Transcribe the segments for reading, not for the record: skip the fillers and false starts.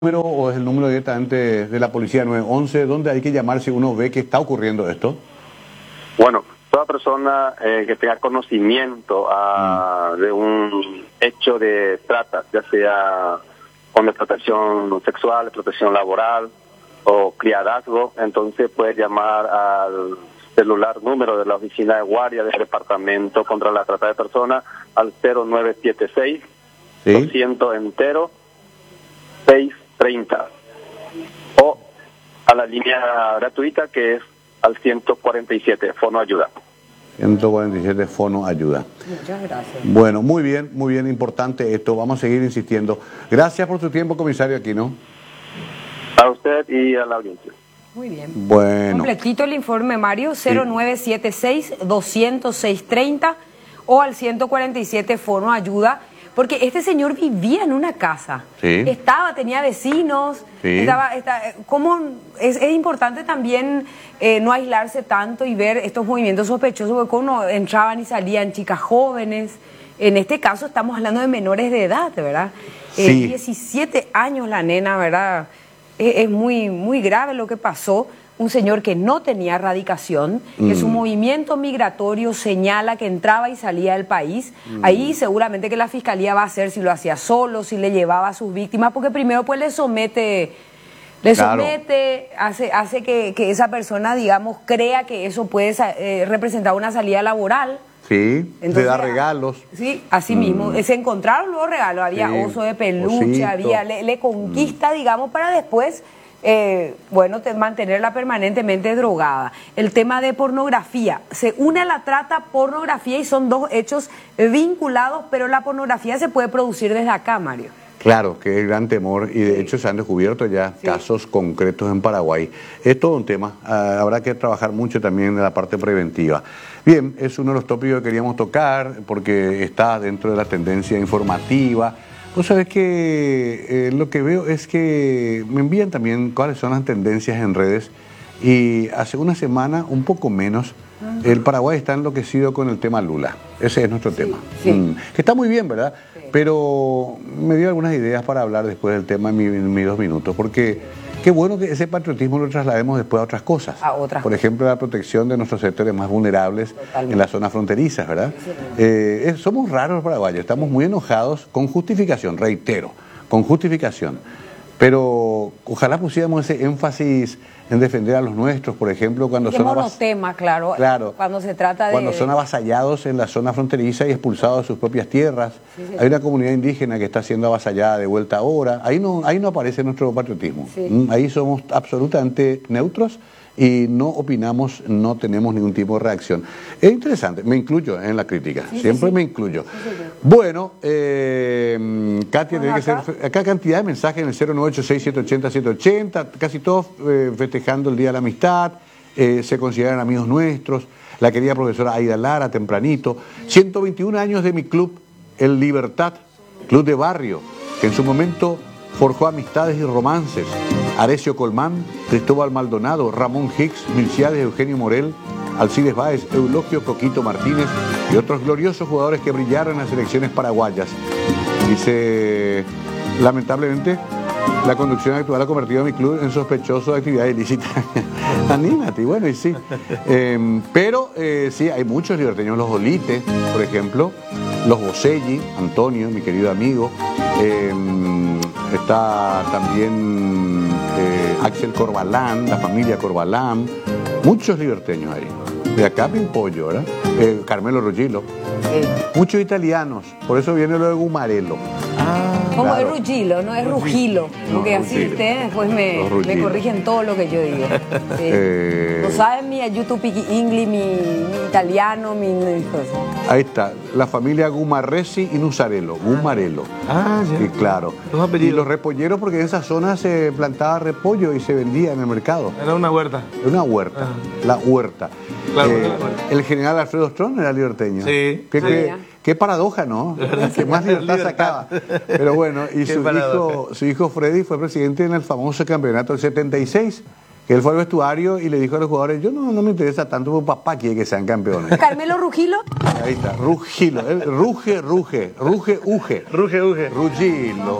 número o es el número directamente de la policía 911? ¿Dónde hay que llamar si uno ve que está ocurriendo esto? Bueno, toda persona que tenga conocimiento de un hecho de trata, ya sea con explotación sexual, explotación laboral o criadazgo, entonces puede llamar al celular número de la oficina de guardia del Departamento contra la Trata de Personas al 0976 ¿Sí? 200 entero 630 o a la línea gratuita que es al 147 Fono Ayuda. 147 Fono Ayuda. Muchas gracias. Bueno, muy bien, importante esto. Vamos a seguir insistiendo. Gracias por su tiempo, comisario Aquino. A usted y a la audiencia. Muy bien. Bueno. Completito el informe, Mario, 0976-200-630 o al 147 Fono Ayuda, porque este señor vivía en una casa. Sí. Tenía vecinos. Sí. Es importante también no aislarse tanto y ver estos movimientos sospechosos, porque uno entraban y salían chicas jóvenes. En este caso estamos hablando de menores de edad, ¿verdad? Sí. 17 años la nena, ¿verdad? Es muy grave lo que pasó. Un señor que no tenía radicación, que su movimiento migratorio señala que entraba y salía del país. Ahí seguramente que la fiscalía va a hacer si lo hacía solo, si le llevaba a sus víctimas, porque primero pues le somete, hace que esa persona, digamos, crea que eso puede representar una salida laboral. Sí, le da regalos. Sí, así mismo. Se encontraron luego regalos, había Sí, oso de peluche, osito. le conquista, digamos, para después, mantenerla permanentemente drogada. El tema de pornografía, se une a la trata pornografía y son dos hechos vinculados, pero la pornografía se puede producir desde acá, Mario. Claro, que es el gran temor y de hecho se han descubierto ya casos concretos en Paraguay. Es todo un tema, habrá que trabajar mucho también en la parte preventiva. Bien, es uno de los tópicos que queríamos tocar porque está dentro de la tendencia informativa. Vos sabés que lo que veo es que me envían también cuáles son las tendencias en redes y hace una semana, un poco menos, el Paraguay está enloquecido con el tema Lula. Ese es nuestro tema. Sí. Que está muy bien, ¿verdad? Sí. Pero me dio algunas ideas para hablar después del tema en mis 2 minutos, porque qué bueno que ese patriotismo lo traslademos después a otras cosas. Por ejemplo, la protección de nuestros sectores más vulnerables. Totalmente. En las zonas fronterizas, ¿verdad? Sí. Somos raros los paraguayos, estamos muy enojados con justificación, reitero, con justificación. Pero ojalá pusiéramos ese énfasis en defender a los nuestros, por ejemplo, cuando son claro, cuando se trata de... Cuando son avasallados en la zona fronteriza y expulsados de sus propias tierras. Sí. Hay una comunidad indígena que está siendo avasallada de vuelta ahora. Ahí no aparece nuestro patriotismo. Sí. Ahí somos absolutamente neutros y no opinamos, no tenemos ningún tipo de reacción. Es interesante, me incluyo en la crítica, siempre me incluyo. Bueno, Katia, tiene que ser acá cantidad de mensajes en el 0986-780-780, casi todos festejando el Día de la Amistad, se consideran amigos nuestros, la querida profesora Aida Lara, tempranito, 121 años de mi club, el Libertad, club de barrio, que en su momento forjó amistades y romances. Arecio Colmán, Cristóbal Maldonado, Ramón Hicks, Milciades, Eugenio Morel, Alcides Báez, Eulogio Coquito Martínez y otros gloriosos jugadores que brillaron en las selecciones paraguayas. Dice, lamentablemente, la conducción actual ha convertido a mi club en sospechoso de actividad ilícita. Anímate, bueno, y sí. Pero sí, hay muchos liberteños, los Olite, por ejemplo, los Boselli, Antonio, mi querido amigo, está también Axel Corbalán, la familia Corbalán, muchos liberteños ahí. De acá Pimpollo, ¿verdad? Carmelo Ruggiero. Muchos italianos, por eso viene lo de Gumarelo. Como claro. Es Ruggiero, no es Ruggiero, porque así Ruggiero. Ustedes después me corrigen todo lo que yo digo. Sí. No saben mi YouTube English, mi italiano, mi cosas. Ahí está, la familia Gumarresi y Nusarelo, Gumarelo. Ah, ya. Sí, claro. Y los repolleros, porque en esa zona se plantaba repollo y se vendía en el mercado. Era una huerta. Una huerta, la huerta. Claro, el general Alfredo Strong era liberteño. Sí. Qué paradoja, ¿no? Que más libertad sacaba. Pero bueno, y su hijo Freddy fue presidente en el famoso campeonato del 76, él fue al vestuario y le dijo a los jugadores, yo no me interesa tanto, porque papá quiere que sean campeones. Carmelo Rugilo. Ahí está, Rugilo, ruge, uge. Rugilo.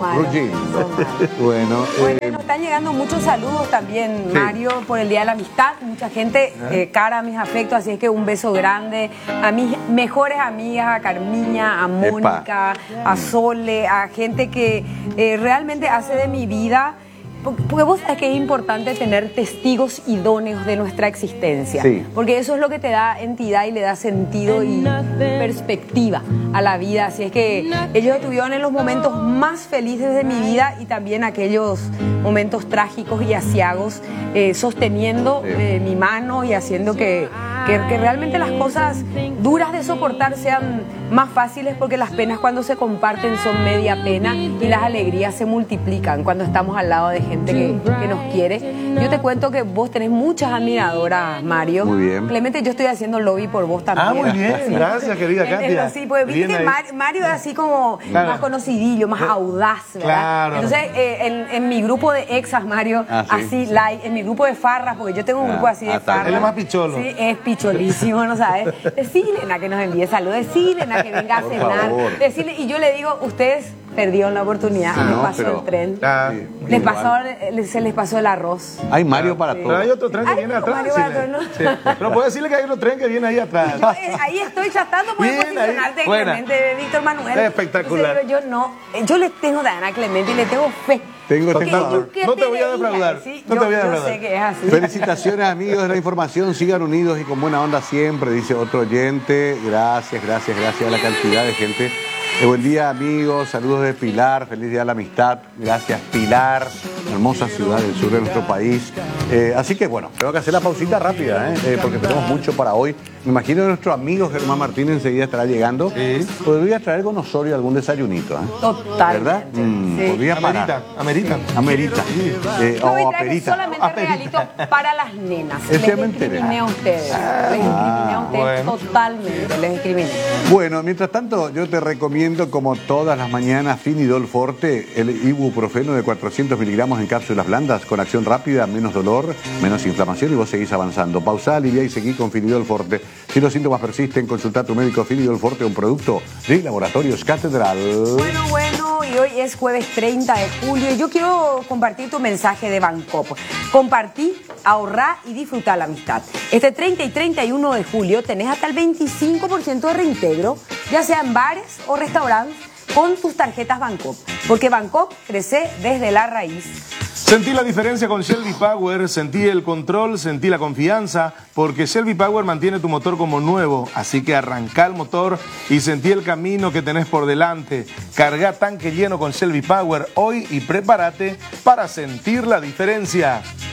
Bueno, Nos están llegando muchos saludos también, sí. Mario, por el Día de la Amistad. Mucha gente cara a mis afectos, así es que un beso grande a mis mejores amigas, a Carmiña, a Mónica, a Sole, a gente que realmente hace de mi vida. Porque vos sabés que es importante tener testigos idóneos de nuestra existencia, sí. Porque eso es lo que te da entidad y le da sentido y perspectiva a la vida. Así es que ellos estuvieron en los momentos más felices de mi vida y también aquellos momentos trágicos y aciagos, sosteniendo mi mano y haciendo que realmente las cosas duras de soportar sean más fáciles, porque las penas cuando se comparten son media pena y las alegrías se multiplican cuando estamos al lado de gente que nos quiere. Yo te cuento que vos tenés muchas admiradoras, Mario. Muy bien. Clemente, yo estoy haciendo lobby por vos también. Ah, muy bien, Sí. gracias, querida Katia. Sí, pues viste Bien que ahí. Mario es así como más conocidillo, más audaz, ¿verdad? Claro. Entonces, en mi grupo de exas, Mario, Ah, sí. así, like, en mi grupo de farras, porque yo tengo un grupo así de está. farras. Él es más picholo. Sí, es picholísimo, ¿no sabes? Decirle a que nos envíe saludos, decirle a que venga a Por cenar, favor. decirle, y yo le digo, ustedes perdieron la oportunidad, les no, pasó pero- el tren, se les pasó el arroz. hay Mario para Pero todo. hay otro tren que Ay, viene no, atrás. Mario sí, Barato, ¿no? sí. Pero puedo decirle que hay otro tren que viene ahí atrás. Yo, ahí estoy tratando por Bien, posicionarte, ahí. Buena. Clemente, Víctor Manuel. Espectacular. Entonces, yo le tengo a Ana Clemente y le tengo fe. Tengo Que tentador. yo que No te voy a diga, defraudar, ¿sí? no te voy a defraudar. Yo sé que es así. Felicitaciones, amigos de la información, sigan unidos y con buena onda siempre, dice otro oyente. Gracias a la cantidad de gente. Buen día, amigos, saludos de Pilar, feliz día de la amistad. Gracias, Pilar, hermosa ciudad del sur de nuestro país. Así que bueno, tengo que hacer la pausita rápida, porque tenemos mucho para hoy. Me imagino que nuestro amigo Germán Martín enseguida estará llegando. Sí. Podría traer con Osorio algún desayunito, Total. ¿verdad? Sí. Podría parar. Amerita. Amerita. Yo voy a O traer aperita. solamente Aperita. regalitos para las nenas. Ese Les me enteré. discriminé a ustedes. Les discriminé a ustedes bueno. totalmente. Les discriminé. Bueno, mientras tanto, yo te recomiendo, como todas las mañanas, Finidol Forte, el ibuprofeno de 400 miligramos en cápsulas blandas, con acción rápida, menos dolor, menos inflamación, y vos seguís avanzando. Pausá, alivia y seguí con Finidol Forte. Si los síntomas persisten, consulta a tu médico. Finidol Forte, un producto de Laboratorios Catedral. Bueno, y hoy es jueves 30 de julio y yo quiero compartir tu mensaje de Bancop. Compartí, ahorrá y disfrutar la amistad. Este 30 y 31 de julio tenés hasta el 25% de reintegro, ya sea en bares o restaurantes, con tus tarjetas Bancop. Porque Bancop crece desde la raíz. Sentí la diferencia con Shelby Power, sentí el control, sentí la confianza, porque Shelby Power mantiene tu motor como nuevo, así que arranca el motor y sentí el camino que tenés por delante. Carga tanque lleno con Shelby Power hoy y prepárate para sentir la diferencia.